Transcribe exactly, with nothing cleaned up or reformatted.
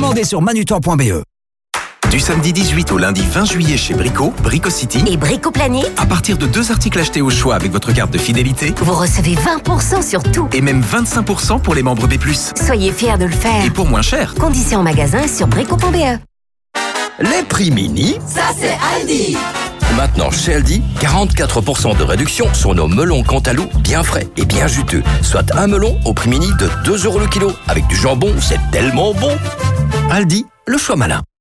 Commandez sur manutan point b e. Du samedi dix-huit au lundi vingt juillet chez Brico, Brico City et Brico Planet. À partir de deux articles achetés au choix avec votre carte de fidélité, vous recevez vingt pour cent sur tout. Et même vingt-cinq pour cent pour les membres B plus. Soyez fiers de le faire. Et pour moins cher. Conditions en magasin sur brico point b e. Les prix mini, ça c'est Aldi. Maintenant chez Aldi, quarante-quatre pour cent de réduction sur nos melons Cantalou bien frais et bien juteux. Soit un melon au prix mini de deux euros le kilo. Avec du jambon, c'est tellement bon. Aldi, le choix malin.